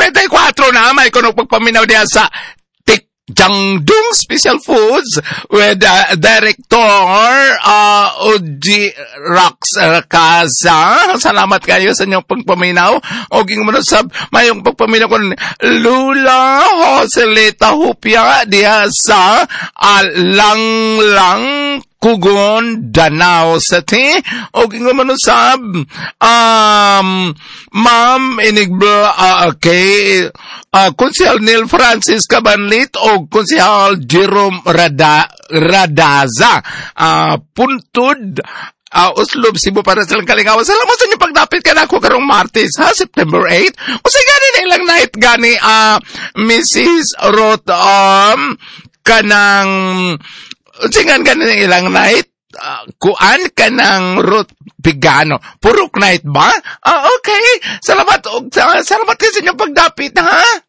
34 na may kunong pagpaminaw diya sa Tikjangdong Special Foods with Director Oji Rox Casa. Salamat kayo sa inyong pagpaminaw. O gingumanusab, mayong pagpaminaw ko Lula Joselita Hupia diya sa Langlang Kugon, Danao City. O gingumanusab, Ma'am Inigba, kay Konsehal Neil Francis Cabanlit o Konsehal Jerome Radaza. Puntod, Uslob, Cebu para sa Kalingawan. Salamat sa inyo pagdapit ka na ako karong Martes, September 8. O sa gani na ilang night gani, Mrs. Roth, kanang, singan gani na ilang night, kuan ka ng Ruth Pigano. Purok night ba? Okay. Salamat kasi inyong pagdapit, ha?